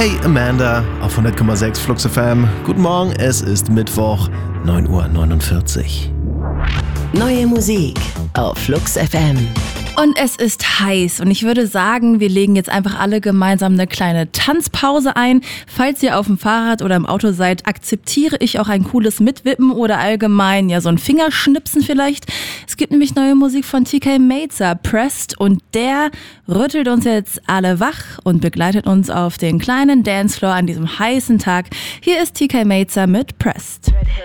Hey Amanda auf 100,6 Flux FM. Guten Morgen, es ist Mittwoch, 9:49 Uhr. Neue Musik auf Flux FM. Und es ist heiß und ich würde sagen, wir legen jetzt einfach alle gemeinsam eine kleine Tanzpause ein. Falls ihr auf dem Fahrrad oder im Auto seid, akzeptiere ich auch ein cooles Mitwippen oder allgemein ja so ein Fingerschnipsen vielleicht. Es gibt nämlich neue Musik von TK Mazer, Pressed, und der rüttelt uns jetzt alle wach und begleitet uns auf den kleinen Dancefloor an diesem heißen Tag. Hier ist TK Mazer mit Pressed.